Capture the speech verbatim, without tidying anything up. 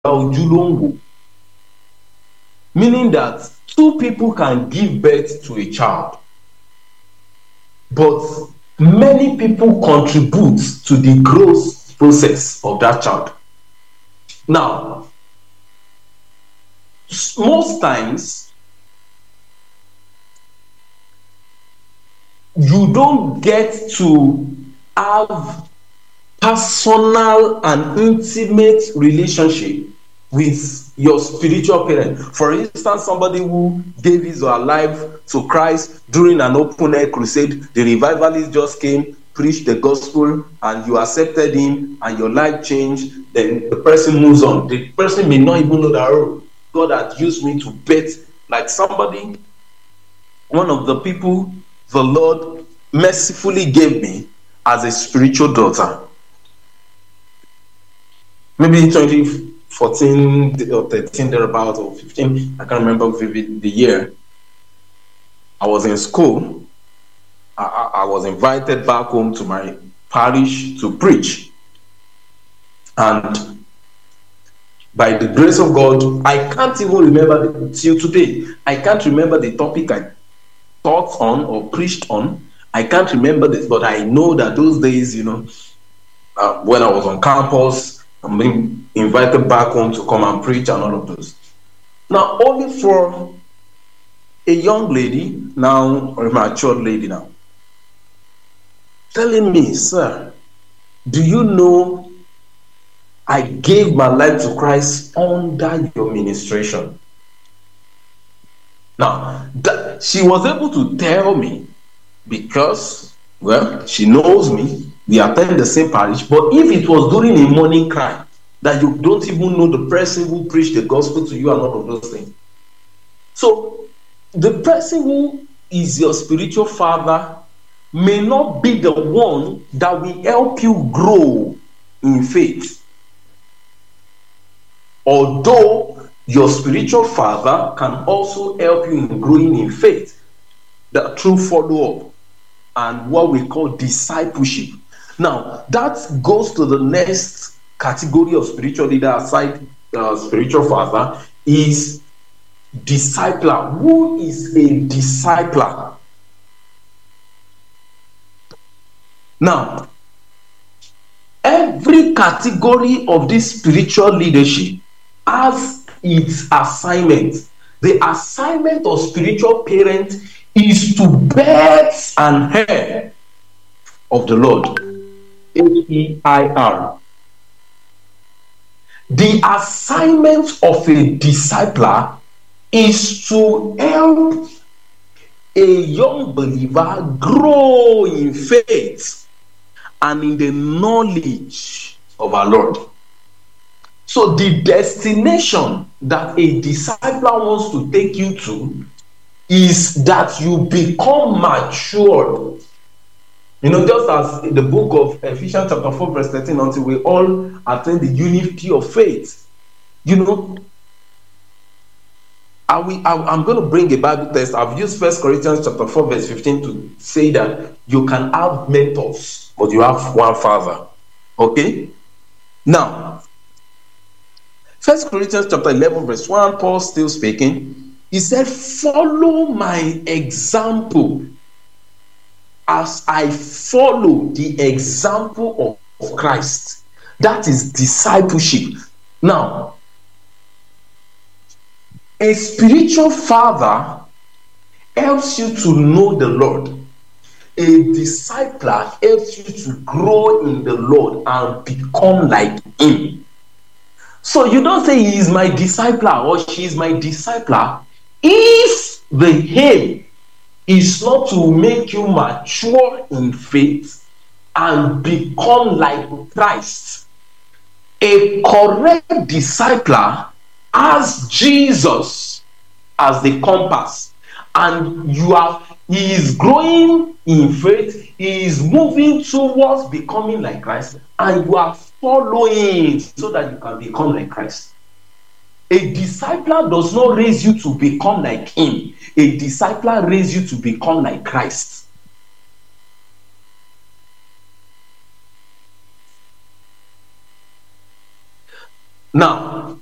ojúlówó, meaning that two people can give birth to a child, but many people contribute to the growth process of that child. Now, most times, you don't get to have personal and intimate relationship with your spiritual parent. For instance, somebody who gave his or her life to Christ during an open air crusade, the revivalist just came, preached the gospel, and you accepted him, and your life changed. Then the person moves on. The person may not even know that, oh, God had used me to bet, like somebody, one of the people the Lord mercifully gave me as a spiritual daughter. Maybe twenty fourteen or thirteen, thereabout, or fifteen, I can't remember vivid the year. I was in school. I, I, I was invited back home to my parish to preach. And by the grace of God, I can't even remember till today. I can't remember the topic I taught on or preached on. I can't remember this, but I know that those days, you know, uh, when I was on campus, I'm being invited back home to come and preach and all of those. Now, only for a young lady, now, or a mature lady now, telling me, sir, do you know I gave my life to Christ under your ministration? Now, that, she was able to tell me because, well, she knows me, we attend the same parish, but if it was during a morning cry, that you don't even know the person who preached the gospel to you and all of those things. So, the person who is your spiritual father may not be the one that will help you grow in faith. Although your spiritual father can also help you in growing in faith, the true follow-up and what we call discipleship. Now, that goes to the next category of spiritual leader aside uh, spiritual father, is discipler. Who is a discipler? Now, every category of this spiritual leadership has its assignment. The assignment of spiritual parent is to birth and heir of the Lord. H E I R. The assignment of a discipler is to help a young believer grow in faith and in the knowledge of our Lord. So the destination that a discipler wants to take you to is that you become mature. You know, just as in the book of Ephesians chapter four verse thirteen, until we all attain the unity of faith. You know, I will, I, I'm going to bring a Bible text. I've used First Corinthians chapter four verse fifteen to say that you can have mentors, but you have one father. Okay? Now, First Corinthians chapter eleven verse one, Paul still speaking. He said, follow my example as I follow the example of, of Christ. That is discipleship. Now, a spiritual father helps you to know the Lord. A discipler helps you to grow in the Lord and become like him. So you don't say he is my discipler or she is my discipler if the aim is not to make you mature in faith and become like Christ. A correct discipler has Jesus as the compass, and you are he is growing in faith, he is moving towards becoming like Christ, and you are following so that you can become like Christ. A discipler does not raise you to become like him. A discipler raises you to become like Christ. Now,